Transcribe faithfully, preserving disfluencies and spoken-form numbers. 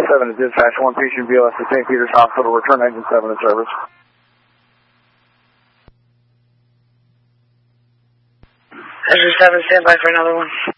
seven to dispatch, one patient B O S to Saint Peter's Hospital, return engine seven to service. Engine seven, stand by for another one.